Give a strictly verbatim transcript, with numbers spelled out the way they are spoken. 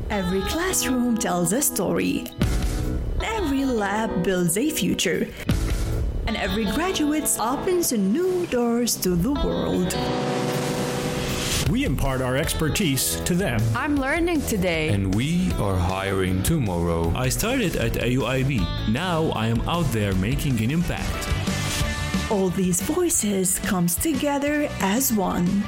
Every classroom tells a story. Every lab builds a future. And every graduate opens new doors to the world. We impart our expertise to them. I'm learning today. And we are hiring tomorrow. I started at A U I B. Now I am out there making an impact. All these voices comes together as one.